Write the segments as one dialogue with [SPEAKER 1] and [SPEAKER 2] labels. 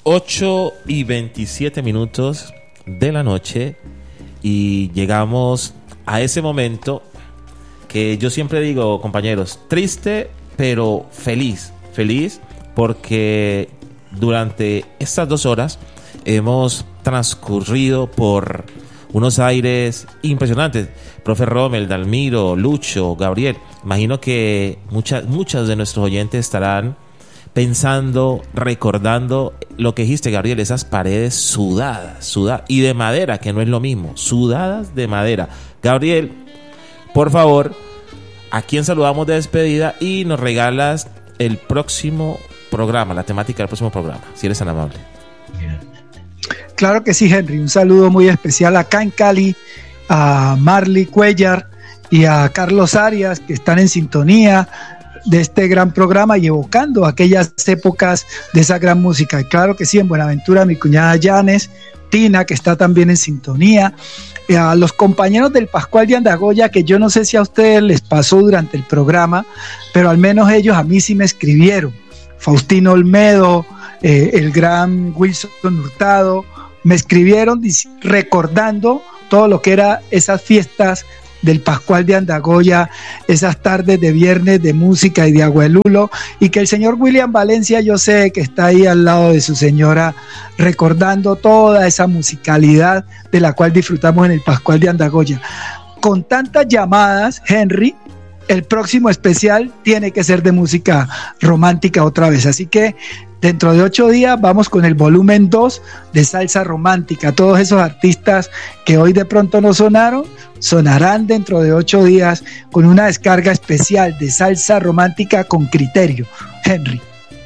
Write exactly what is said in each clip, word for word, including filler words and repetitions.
[SPEAKER 1] ocho y veintisiete minutos de la noche y llegamos a ese momento que yo siempre digo, compañeros, triste pero feliz, feliz porque durante estas dos horas hemos transcurrido por unos aires impresionantes. Profe Rommel, Dalmiro, Lucho, Gabriel, imagino que muchas, muchas de nuestros oyentes estarán pensando, recordando lo que dijiste, Gabriel, esas paredes sudadas, sudadas, y de madera, que no es lo mismo, sudadas de madera. Gabriel, por favor, ¿a quién saludamos de despedida? Y nos regalas el próximo programa, la temática del próximo programa, si eres tan amable.
[SPEAKER 2] Claro que sí, Henry, un saludo muy especial acá en Cali, a Marley Cuellar y a Carlos Arias, que están en sintonía de este gran programa y evocando aquellas épocas de esa gran música. Y claro que sí, en Buenaventura, mi cuñada Yanes, Tina, que está también en sintonía, eh, a los compañeros del Pascual de Andagoya, que yo no sé si a ustedes les pasó durante el programa, pero al menos ellos a mí sí me escribieron. Faustino Olmedo, eh, el gran Wilson Hurtado, me escribieron recordando todo lo que era esas fiestas del Pascual de Andagoya, esas tardes de viernes de música y de agüelulo, y que el señor William Valencia, yo sé que está ahí al lado de su señora recordando toda esa musicalidad de la cual disfrutamos en el Pascual de Andagoya. Con tantas llamadas, Henry, el próximo especial tiene que ser de música romántica otra vez, así que dentro de ocho días vamos con el volumen dos de salsa romántica. Todos esos artistas que hoy de pronto no sonaron, sonarán dentro de ocho días con una descarga especial de salsa romántica con criterio. Henry.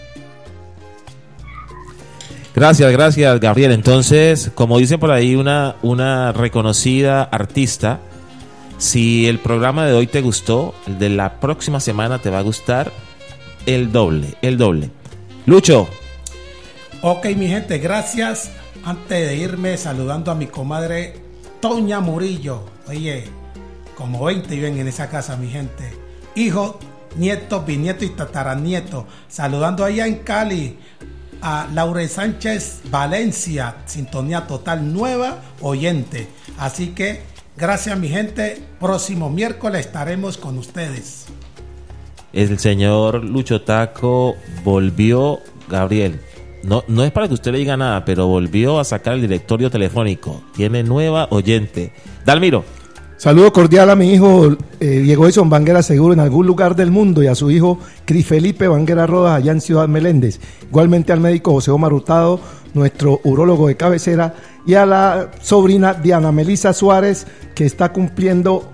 [SPEAKER 1] Gracias, gracias, Gabriel. Entonces, como dicen por ahí una, una reconocida artista, si el programa de hoy te gustó, el de la próxima semana te va a gustar el doble, el doble. Lucho.
[SPEAKER 3] Ok, mi gente, gracias. Antes de irme, saludando a mi comadre Toña Murillo. Oye, como veinte viven en esa casa, mi gente. Hijo, nieto, bisnieto y tataranieto. Saludando allá en Cali a Laure Sánchez Valencia, sintonía total nueva, oyente. Así que, gracias, mi gente. Próximo miércoles estaremos con ustedes.
[SPEAKER 1] El señor Lucho Taco volvió, Gabriel, no, no es para que usted le diga nada, pero volvió a sacar el directorio telefónico. Tiene nueva oyente. Dalmiro.
[SPEAKER 4] Saludo cordial a mi hijo eh, Diego Edson Banguera Seguro en algún lugar del mundo y a su hijo Cris Felipe Banguera Rodas allá en Ciudad Meléndez. Igualmente al médico José Omar Hurtado, nuestro urólogo de cabecera, y a la sobrina Diana Melisa Suárez, que está cumpliendo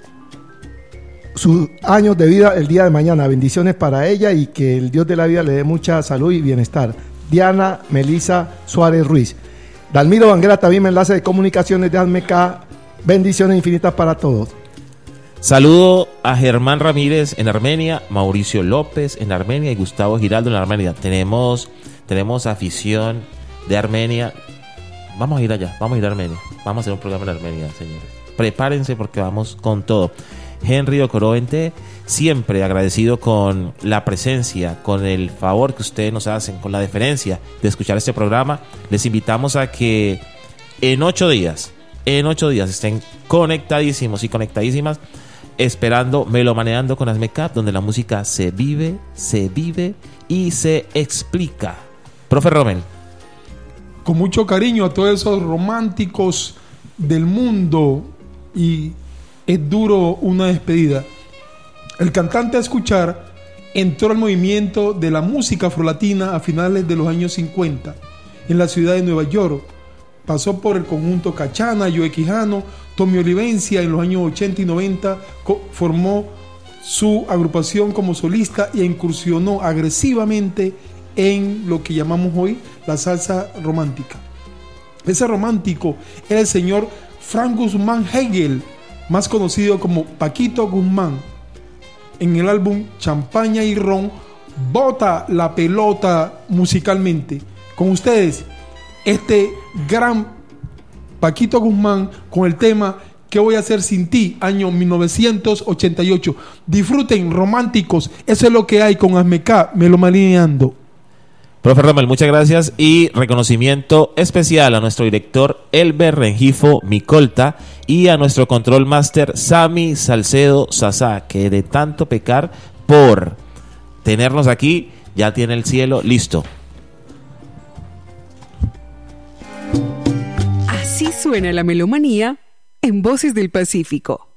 [SPEAKER 4] sus años de vida el día de mañana. Bendiciones para ella y que el Dios de la vida le dé mucha salud y bienestar. Diana Melisa Suárez Ruiz. Dalmiro Banguera, también enlace de comunicaciones de A M K. Bendiciones infinitas para todos.
[SPEAKER 1] Saludo a Germán Ramírez en Armenia, Mauricio López en Armenia y Gustavo Giraldo en Armenia. Tenemos, tenemos afición de Armenia. Vamos a ir allá, vamos a ir a Armenia. Vamos a hacer un programa en Armenia, señores. Prepárense porque vamos con todo. Henry Ocorovente, siempre agradecido con la presencia, con el favor que ustedes nos hacen, con la deferencia de escuchar este programa. Les invitamos a que en ocho días, en ocho días estén conectadísimos y conectadísimas, esperando Melomaneando con Asmecap, donde la música se vive, se vive y se explica. Profe Rommel.
[SPEAKER 5] Con mucho cariño a todos esos románticos del mundo, y es duro una despedida. El cantante a escuchar entró al movimiento de la música afrolatina a finales de los años cincuenta en la ciudad de Nueva York. Pasó por el conjunto Cachana, Joe Quijano, Tommy Olivencia. En los años ochenta y noventa formó su agrupación como solista e incursionó agresivamente en lo que llamamos hoy la salsa romántica. Ese romántico era el señor Frank Guzmán Hegel, más conocido como Paquito Guzmán. En el álbum Champaña y Ron, bota la pelota musicalmente. Con ustedes, este gran Paquito Guzmán con el tema ¿Qué voy a hacer sin ti? Año mil novecientos ochenta y ocho. Disfruten, románticos. Eso es lo que hay con Asmecap, Melomaneando.
[SPEAKER 1] Profe Rommel, muchas gracias y reconocimiento especial a nuestro director Elber Rengifo Micolta y a nuestro control master Sami Salcedo Sasá, que de tanto pecar por tenernos aquí, ya tiene el cielo listo.
[SPEAKER 6] Así suena la melomanía en Voces del Pacífico.